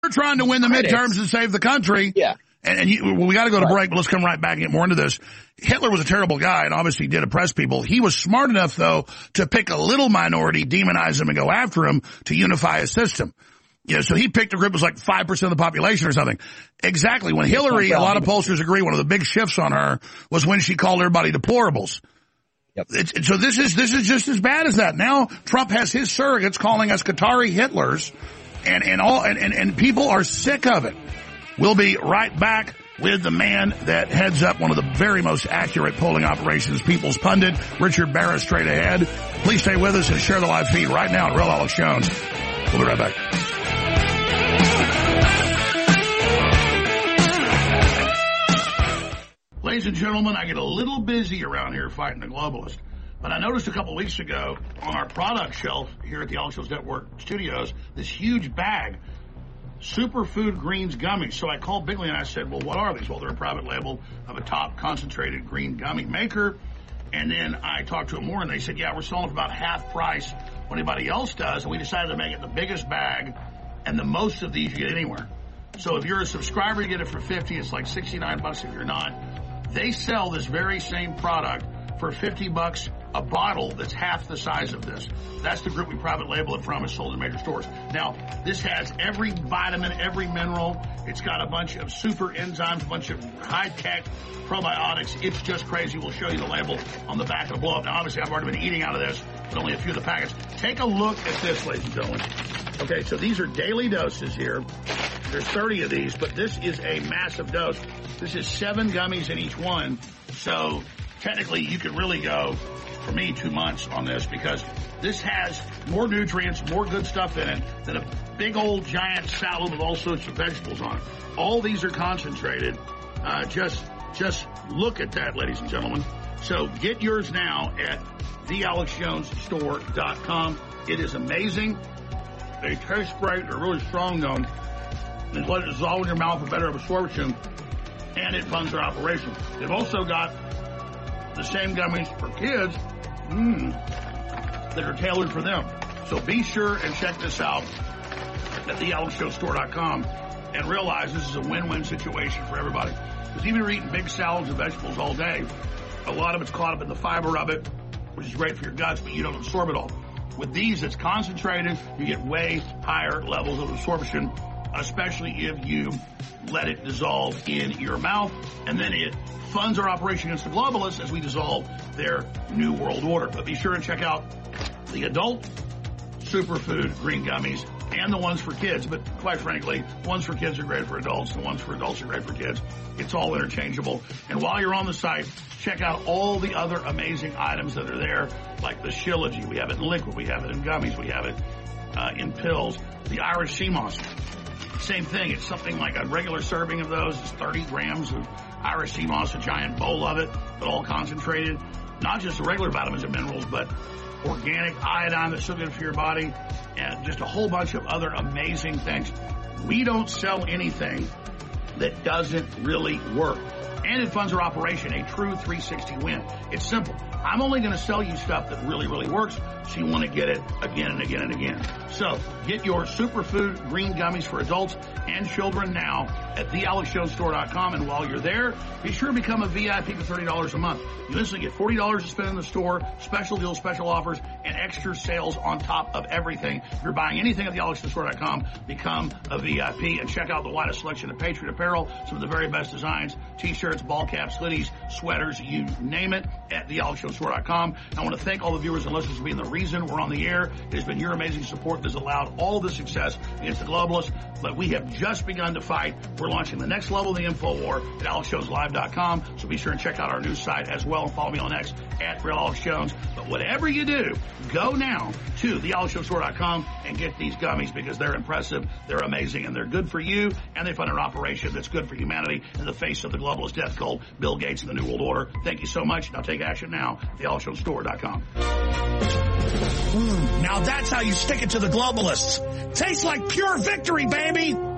We're trying to win the midterms and save the country. Yeah. And we got to go to break, but let's come right back and get more into this. Hitler was a terrible guy and obviously did oppress people. He was smart enough, though, to pick a little minority, demonize them, and go after him to unify his system. You know, so he picked a group that was like 5% of the population or something. Exactly. When Hillary, a lot of pollsters agree, one of the big shifts on her was when she called everybody deplorables. Yep. So this is just as bad as that. Now Trump has his surrogates calling us Qatari Hitlers, and people are sick of it. We'll be right back with the man that heads up one of the very most accurate polling operations, People's Pundit, Richard Barrett, straight ahead. Please stay with us and share the live feed right now on Real Alex Jones. We'll be right back. Ladies and gentlemen, I get a little busy around here fighting the globalist, but I noticed a couple weeks ago on our product shelf here at the Alex Jones Network Studios, this huge bag, Superfood Greens Gummies. So I called Bigley and I said, well, what are these? Well, they're a private label of a top concentrated green gummy maker. And then I talked to them more and they said, yeah, we're selling for about half price what anybody else does. And we decided to make it the biggest bag and the most of these you get anywhere. So if you're a subscriber, you get it for $50. It's like $69 if you're not. They sell this very same product for $50 a bottle that's half the size of this. That's the group we private label it from. It's sold in major stores. Now, this has every vitamin, every mineral. It's got a bunch of super enzymes, a bunch of high-tech probiotics. It's just crazy. We'll show you the label on the back of the blow-up. Now, obviously, I've already been eating out of this, but only a few of the packets. Take a look at this, ladies and gentlemen. Okay, so these are daily doses here. There's 30 of these, but this is a massive dose. This is 7 gummies in each one. So technically, you could really go, for me, 2 months on this because this has more nutrients, more good stuff in it than a big old giant salad with all sorts of vegetables on it. All these are concentrated. Just look at that, ladies and gentlemen. So get yours now at thealexjonesstore.com. It is amazing. They taste great. They're really strong, though. They let it dissolve in your mouth for better absorption, and it funds their operation. They've also got the same gummies for kids that are tailored for them. So be sure and check this out at thealexjonesstore.com and realize this is a win-win situation for everybody. Because even if you're eating big salads and vegetables all day, a lot of it's caught up in the fiber of it, which is great for your guts, but you don't absorb it all. With these, it's concentrated. You get way higher levels of absorption, especially if you let it dissolve in your mouth. And then it funds our operation against the globalists as we dissolve their new world order. But be sure and check out the adult superfood green gummies and the ones for kids. But quite frankly, the ones for kids are great for adults. The ones for adults are great for kids. It's all interchangeable. And while you're on the site, check out all the other amazing items that are there, like the Shilajit. We have it in liquid. We have it in gummies. We have it in pills. The Irish sea moss. Same thing. It's something like a regular serving of those. It's 30 grams of Irish sea moss, a giant bowl of it, but all concentrated. Not just the regular vitamins and minerals, but organic iodine that's so good for your body, and just a whole bunch of other amazing things. We don't sell anything that doesn't really work. And it funds our operation, a true 360 win. It's simple. I'm only going to sell you stuff that really, really works, so you want to get it again and again and again. So get your superfood green gummies for adults and children now at thealexjonesstore.com. And while you're there, be sure to become a VIP for $30 a month. You instantly get $40 to spend in the store, special deals, special offers, and extra sales on top of everything. If you're buying anything at thealexjonesstore.com, become a VIP and check out the widest selection of Patriot apparel, some of the very best designs, t-shirts, ball caps, hoodies, sweaters, you name it, at thealexjonesstore.com. I want to thank all the viewers and listeners for being the reason we're on the air. It has been your amazing support that has allowed all the success against the globalists, but we have just begun to fight. We're launching the next level of the info war at alexjoneslive.com, so be sure and check out our news site as well and follow me on X at Real Alex Jones. But whatever you do, go now to thealexjonesstore.com and get these gummies because they're impressive, they're amazing, and they're good for you, and they fund an operation that's good for humanity in the face of the globalist death cult, Bill Gates and the New World Order. Thank you so much. Now take action now at thealexjonesstore.com. Now that's how you stick it to the globalists. Tastes like pure victory, baby!